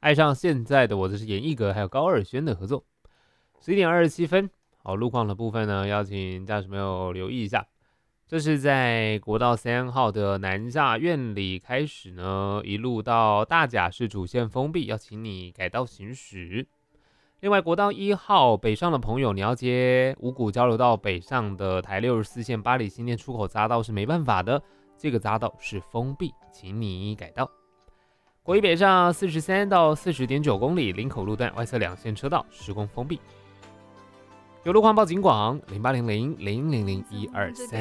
爱上现在的我，这是严艺格还有高尔宣的合作。11:27，好，路况的部分呢，邀请驾驶朋友留意一下。这是在国道3号的南下院里开始呢，一路到大甲是主线封闭，要请你改道行驶。另外，国道1号北上的朋友，你要接五股交流道北上的台64线八里新店出口匝道是没办法的，这个匝道是封闭，请你改道。国一北上43到40.9公里，林口路段外侧2线车道施工封闭。有路况报警广0800000123。